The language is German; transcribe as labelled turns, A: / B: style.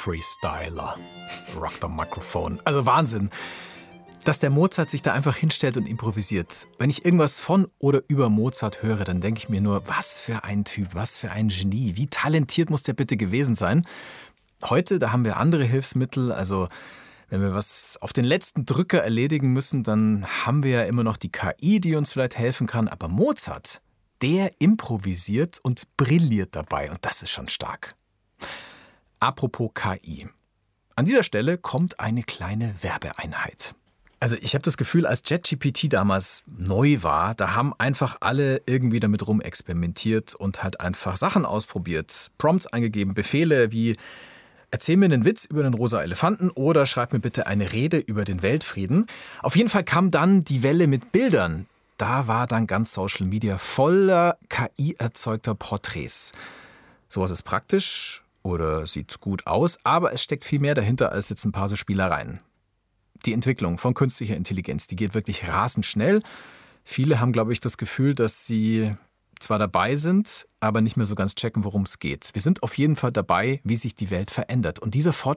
A: Freestyler. Rock the Microphone. Also Wahnsinn, dass der Mozart sich da einfach hinstellt und improvisiert. Wenn ich irgendwas von oder über Mozart höre, dann denke ich mir nur, was für ein Typ, was für ein Genie. Wie talentiert muss der bitte gewesen sein? Heute, da haben wir andere Hilfsmittel, also wenn wir was auf den letzten Drücker erledigen müssen, dann haben wir ja immer noch die KI, die uns vielleicht helfen kann. Aber Mozart, der improvisiert und brilliert dabei. Und das ist schon stark. Apropos KI. An dieser Stelle kommt eine kleine Werbeeinheit. Also ich habe das Gefühl, als ChatGPT damals neu war, da haben einfach alle irgendwie damit rumexperimentiert und halt einfach Sachen ausprobiert. Prompts eingegeben, Befehle wie: Erzähl mir einen Witz über einen rosa Elefanten oder schreib mir bitte eine Rede über den Weltfrieden. Auf jeden Fall kam dann die Welle mit Bildern. Da war dann ganz Social Media voller KI-erzeugter Porträts. Sowas ist praktisch oder sieht gut aus, aber es steckt viel mehr dahinter als jetzt ein paar so Spielereien. Die Entwicklung von künstlicher Intelligenz, die geht wirklich rasend schnell. Viele haben, glaube ich, das Gefühl, dass sie zwar dabei sind, aber nicht mehr so ganz checken, worum es geht. Wir sind auf jeden Fall dabei, wie sich die Welt verändert. Und dieser Fortschritt